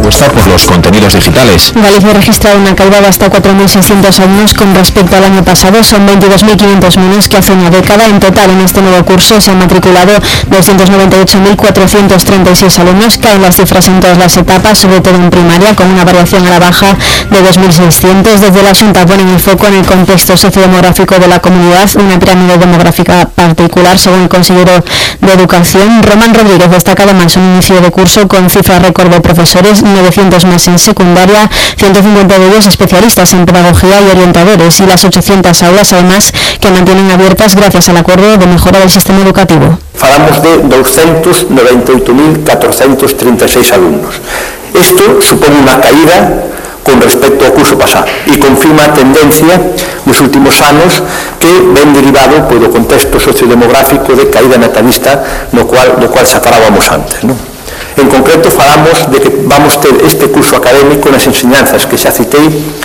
apuesta por los contenidos digitales. Galicia ha registrado una caída de hasta 4.600 alumnos con respecto al año pasado. Son 22.500 menos que hace una década. En total, en este nuevo curso se han matriculado 298.436 alumnos. Caen las cifras en todas las etapas, sobre todo en primaria, con una variación a la baja de 2.600. Desde la Xunta ponen el foco en el contexto sociodemográfico de la comunidad, una pirámide demográfica particular, según el consejero de Educación. Román Rodríguez destaca además un inicio de curso con cifra récord de profesores, 900 más en secundaria, 150 de ellos especialistas en pedagogía y orientadores, y las 800 aulas además que mantienen abiertas gracias al acuerdo de mejora del sistema educativo. Falamos de 298.436 alumnos. Esto supone una caída con respecto ao curso pasado e confirma a tendencia nos últimos anos que ven derivado do contexto sociodemográfico de caída natalista do cual xa falábamos antes, non? En concreto falamos de que vamos ter este curso académico nas enseñanzas que xa citei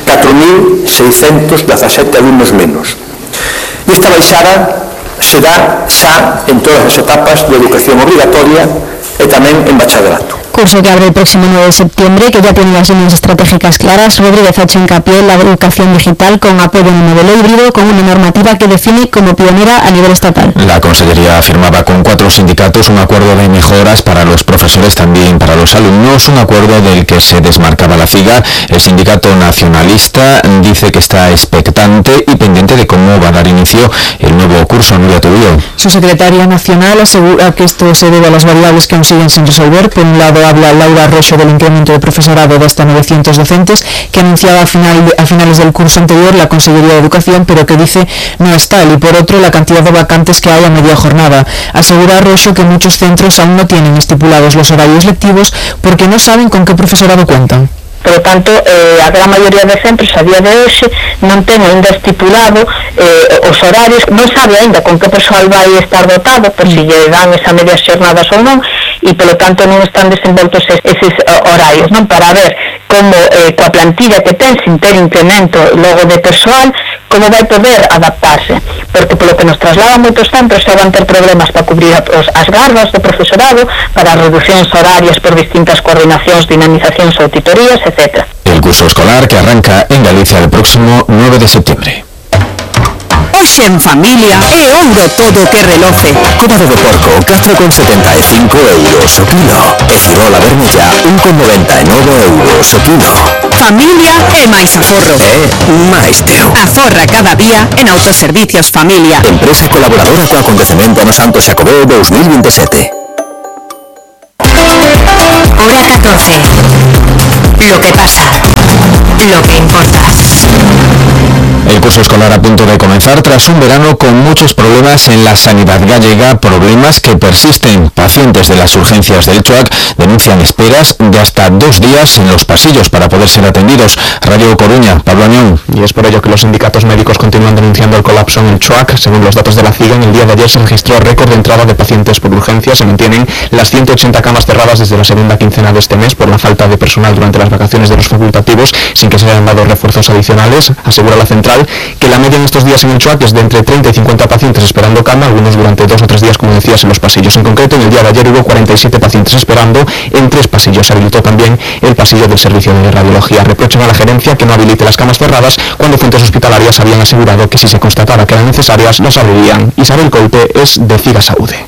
4.617 alumnos menos. E esta baixada se dá xa en todas as etapas de educación obrigatoria e tamén en bachillerato. Curso que abre el próximo 9 de septiembre, que ya tiene las líneas estratégicas claras. Rodríguez ha hecho hincapié en la educación digital con apoyo en un modelo híbrido, con una normativa que define como pionera a nivel estatal. La Consellería firmaba con 4 sindicatos un acuerdo de mejoras para los profesores, también para los alumnos, un acuerdo del que se desmarcaba la CIGA. El sindicato nacionalista dice que está expectante y pendiente de cómo va a dar inicio el nuevo curso. Nuria Tubío. Su secretaria nacional asegura que esto se debe a las variables que aún siguen sin resolver. Por un lado, habla Laura Roxo del incremento de profesorado de hasta 900 docentes que anunciaba a finales del curso anterior la Consellería de Educación, pero que dice no es tal, y por otro la cantidad de vacantes que hay a media jornada. Asegura Roxo que muchos centros aún no tienen estipulados los horarios lectivos porque no saben con qué profesorado cuentan. Por lo tanto, a gran maioría de centros a día de hoxe non ten ainda estipulado os horarios, non sabe ainda con que persoal vai estar dotado, por si lle dan esa medias xornadas ou non, e polo tanto non están desenvoltos eses horarios, non, para ver como coa plantilla que ten, sin ter incremento logo de persoal, como vai poder adaptarse, porque polo que nos trasladan moitos centros xa van ter problemas para cubrir as gardas do profesorado, para reduccións horarias por distintas coordinacións, dinamizacións ou auditorías, etc. El curso escolar que arranca en Galicia el próximo 9 de septiembre. Hoxe en familia é ouro todo que reloce. Cóbado de porco, 4,75 euros o kilo. E cirola vermella, 1,99 euros o kilo. Familia é máis aforro. É máis teu. Aforra cada día en Autoservicios Familia. Empresa colaboradora co acontecemento no Santo Xacobeo 2027. Hora 14. Lo que pasa. Lo que importa. El curso escolar a punto de comenzar tras un verano con muchos problemas en la sanidad gallega, problemas que persisten. Pacientes de las urgencias del CHOAC denuncian esperas de hasta 2 días en los pasillos para poder ser atendidos. Radio Coruña, Pablo Añón. Y es por ello que los sindicatos médicos continúan denunciando el colapso en el CHOAC. Según los datos de la CIGA, en el día de ayer se registró récord de entrada de pacientes por urgencias. Se mantienen las 180 camas cerradas desde la segunda quincena de este mes por la falta de personal durante las vacaciones de los facultativos, sin que se hayan dado refuerzos adicionales. Asegura la central que la media en estos días en el CHOAC es de entre 30 y 50 pacientes esperando cama, algunos durante 2 o 3 días, como decías, en los pasillos. En concreto, en el día de ayer hubo 47 pacientes esperando en 3 pasillos. Se habilitó también el pasillo del servicio de radiología. Reprochan a la gerencia que no habilite las camas cerradas cuando fuentes hospitalarias habían asegurado que si se constatara que eran necesarias, las abrirían. Isabel Colte es de CIGA Saúde.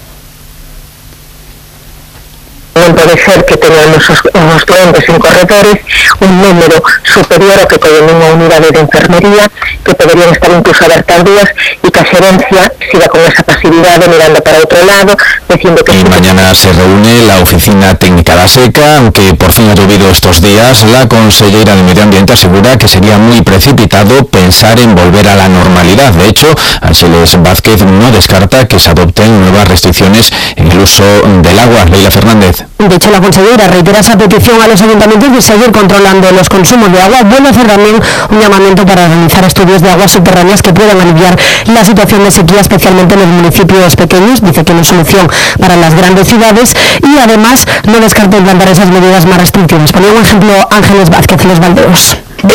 Non pode ser que teñamos os clientes en corredores un número superior ao que teñen unha unidade de enfermería, que poderían estar incluso abertas días, e que a xerencia siga con esa pasividade mirando para outro lado, dicindo que... Y mañana se reúne la Oficina Técnica da Seca, aunque por fin ha llovido estos días. La consellera de Medio Ambiente asegura que sería muy precipitado pensar en volver a la normalidad. De hecho, Ángeles Vázquez no descarta que se adopten nuevas restricciones en el uso del agua. Leila Fernández. De hecho, la consellera reitera esa petición a los ayuntamientos de seguir controlando los consumos de agua. Vuelve a hacer también un llamamiento para realizar estudios de aguas subterráneas que puedan aliviar la situación de sequía, especialmente en los municipios pequeños. Dice que no es solución para las grandes ciudades, y además no descarta implantar esas medidas más restrictivas. Ponía un ejemplo Ángeles Vázquez en Los Valdeos.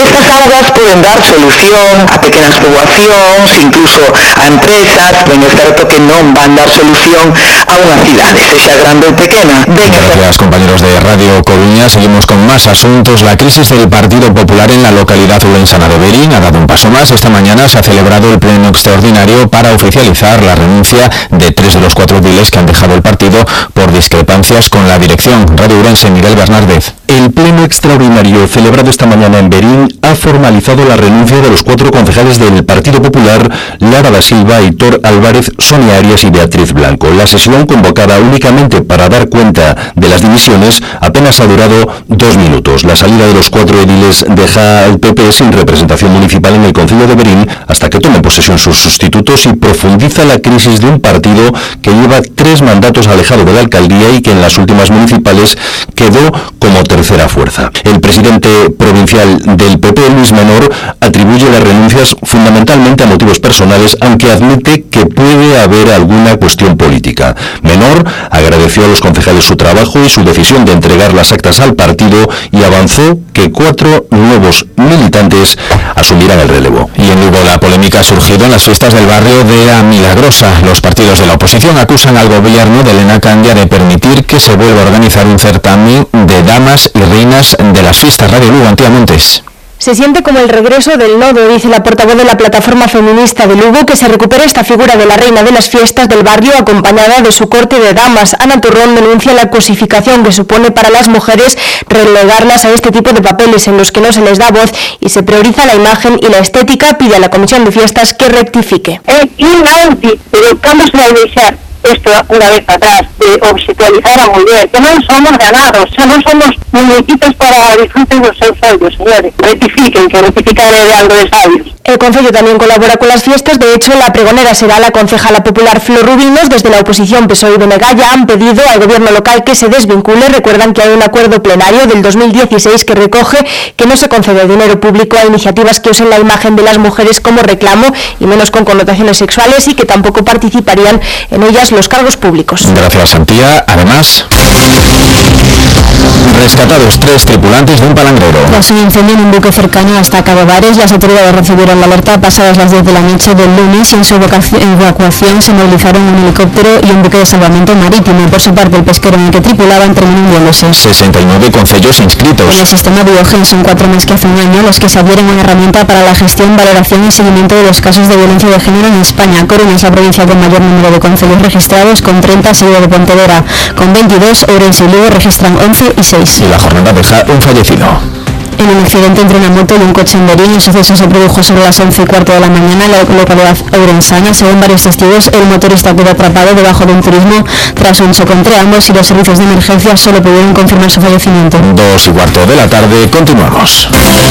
Estas augas poden dar solución a pequenas poboacións, incluso a empresas, ben é certo que non van dar solución a unha cidade, sexa grande ou pequena. Gracias, compañeros de Radio Coruña. Seguimos con más asuntos. La crisis del Partido Popular en la localidad ourensana de Verín ha dado un paso más. Esta mañana se ha celebrado el pleno extraordinario para oficializar la renuncia de 3 de los 4 ediles que han dejado el partido por discrepancias con la dirección. Radio Ourense, Miguel Bernárdez. El pleno extraordinario celebrado esta mañana en Verín ha formalizado la renuncia de los 4 concejales del Partido Popular, Lara da Silva, Aitor Álvarez, Sonia Arias y Beatriz Blanco. La sesión, convocada únicamente para dar cuenta de las dimisiones, apenas ha durado 2 minutos. La salida de los 4 ediles deja al PP sin representación municipal en el Concello de Verín hasta que tomen posesión sus sustitutos y profundiza la crisis de un partido que lleva 3 mandatos alejado de la alcaldía y que en las últimas municipales quedó como tercera fuerza. El presidente provincial del PP, Luis Menor, atribuye las renuncias fundamentalmente a motivos personales, aunque admite que puede haber alguna cuestión política. Menor agradeció a los concejales su trabajo y su decisión de entregar las actas al partido y avanzó que 4 nuevos militantes asumirán el relevo. Y en Lugo la polémica ha surgido en las fiestas del barrio de La Milagrosa. Los partidos de la oposición acusan al gobierno de Elena Candia de permitir que se vuelva a organizar un certamen de damas y reinas de las fiestas. Radio Lugo, Antía Montes. Se siente como el regreso del nodo, dice la portavoz de la plataforma feminista de Lugo, que se recupera esta figura de la reina de las fiestas del barrio acompañada de su corte de damas. Ana Turrón denuncia la cosificación que supone para las mujeres relegarlas a este tipo de papeles en los que no se les da voz y se prioriza la imagen y la estética. Pide a la Comisión de Fiestas que rectifique. Pero ¿cómo se va a deixar esto una vez atrás de obsecualizar a muller? Que non somos ganados, xa non somos muñequitos para disfruten dos seus ollos, señores. Rectifiquen, que rectificar é de algo de sabios. El Concello también colabora con las fiestas. De hecho, la pregonera será la concejala popular Flor Rubinos. Desde la oposición PSOE y BNG ya han pedido al gobierno local que se desvincule. Recuerdan que hay un acuerdo plenario del 2016 que recoge que no se concede dinero público a iniciativas que usen la imagen de las mujeres como reclamo y menos con connotaciones sexuales, y que tampoco participarían en ellas los cargos públicos. Gracias, Antía. Además, rescatados 3 tripulantes de un palangrero. Tras un incendio en un buque cercano hasta Cabo Bares, las autoridades recibieron la alerta pasadas las 10 de la noche del lunes y en su evacuación se movilizaron un helicóptero y un buque de salvamento marítimo. Por su parte, el pesquero en el que tripulaban terminó hundiéndose. 69 concellos inscritos. En el sistema Biogen son 4 más que hace un año los que se adhieren a una herramienta para la gestión, valoración y seguimiento de los casos de violencia de género en España. Coruña es la provincia con mayor número de concellos registrados, con 30, seguido de Pontevedra con 22, Ourense y Lugo registran 11 y 6. Y la jornada deja un fallecido. En un accidente entre una moto y un coche en Verín, el suceso se produjo sobre las 11:15 de la mañana en la localidad ourensana. Según varios testigos, el motorista quedó atrapado debajo de un turismo tras un choque entre ambos y los servicios de emergencia solo pudieron confirmar su fallecimiento. 2:15 de la tarde, continuamos.